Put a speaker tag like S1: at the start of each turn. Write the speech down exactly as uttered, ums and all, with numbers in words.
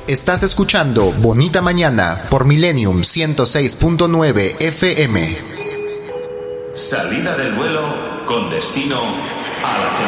S1: Estás escuchando Bonita Mañana por Millennium ciento seis punto nueve F M.
S2: Salida del vuelo con destino a la